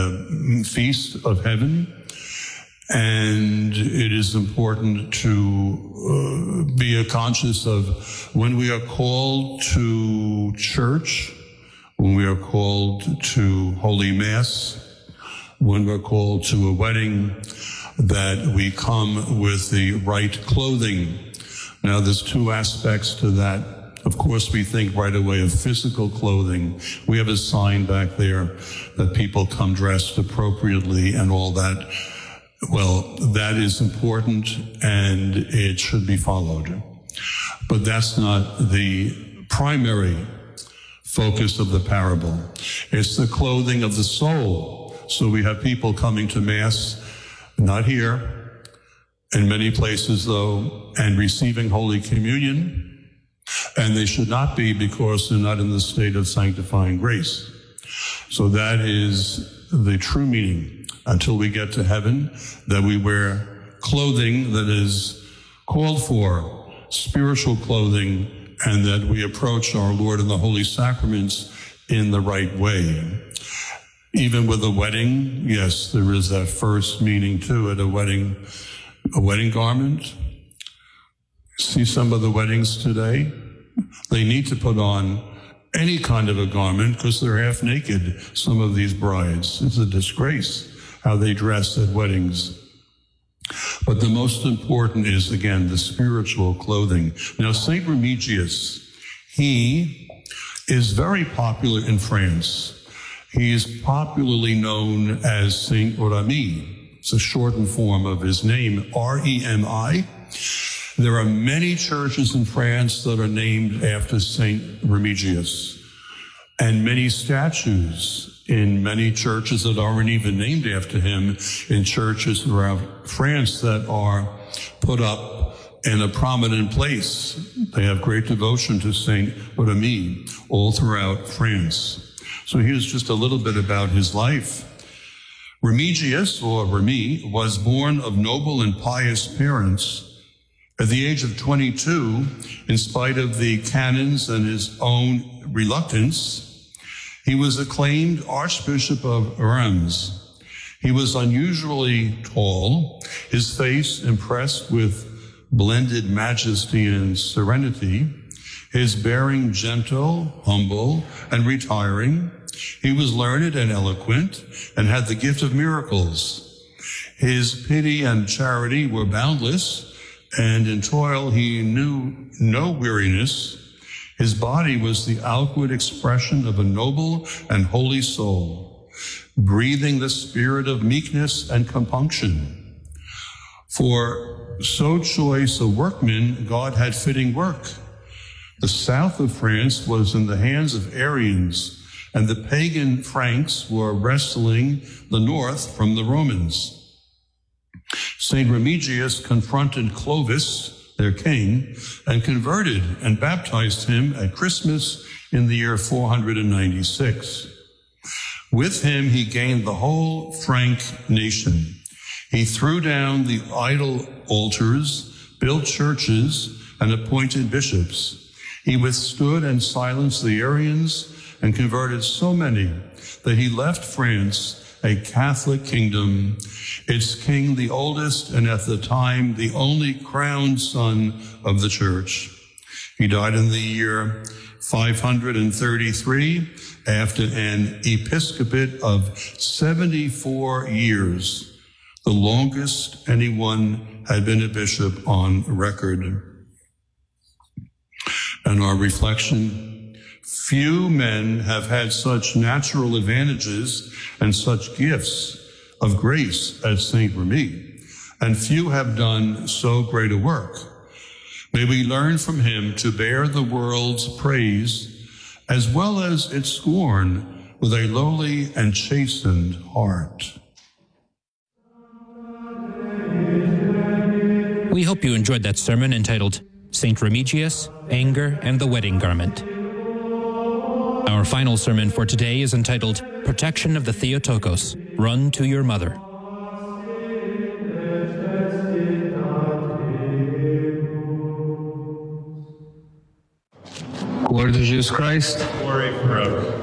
feast of heaven. And it is important to be conscious of when we are called to church, when we are called to Holy Mass, when we're called to a wedding, that we come with the right clothing. Now, there's two aspects to that. Of course, we think right away of physical clothing. We have a sign back there that people come dressed appropriately and all that. Well, that is important and it should be followed. But that's not the primary focus of the parable. It's the clothing of the soul. So we have people coming to Mass, not here, in many places though, and receiving Holy Communion. And they should not be because they're not in the state of sanctifying grace. So that is the true meaning. Until we get to heaven, that we wear clothing that is called for, spiritual clothing, and that we approach our Lord in the Holy Sacraments in the right way. Even with a wedding, yes, there is that first meaning to it, a wedding garment. See some of the weddings today? They need to put on any kind of a garment because they're half naked, some of these brides. It's a disgrace how they dress at weddings. But the most important is, again, the spiritual clothing. Now, St. Remigius, he is very popular in France. He is popularly known as Saint Remi. It's a shortened form of his name, R-E-M-I. There are many churches in France that are named after Saint Remigius, and many statues in many churches that aren't even named after him, in churches around France that are put up in a prominent place. They have great devotion to Saint Remi all throughout France. So here's just a little bit about his life. Remigius, or Remi, was born of noble and pious parents. At the age of 22, in spite of the canons and his own reluctance, he was acclaimed Archbishop of Reims. He was unusually tall, his face impressed with blended majesty and serenity, his bearing gentle, humble, and retiring. He was learned and eloquent and had the gift of miracles. His pity and charity were boundless, and in toil he knew no weariness. His body was the outward expression of a noble and holy soul, breathing the spirit of meekness and compunction. For so choice a workman, God had fitting work. The south of France was in the hands of Arians, and the pagan Franks were wresting the north from the Romans. St. Remigius confronted Clovis, their king, and converted and baptized him at Christmas in the year 496. With him, he gained the whole Frank nation. He threw down the idol altars, built churches, and appointed bishops. He withstood and silenced the Arians and converted so many that he left France a Catholic kingdom, its king the oldest and at the time the only crowned son of the church. He died in the year 533 after an episcopate of 74 years, the longest anyone had been a bishop on record. And our reflection: few men have had such natural advantages and such gifts of grace as Saint Remi, and few have done so great a work. May we learn from him to bear the world's praise as well as its scorn with a lowly and chastened heart. We hope you enjoyed that sermon entitled St. Remigius, Anger, and the Wedding Garment. Our final sermon for today is entitled Protection of the Theotokos, Run to Your Mother. Glory to Jesus Christ. Glory forever.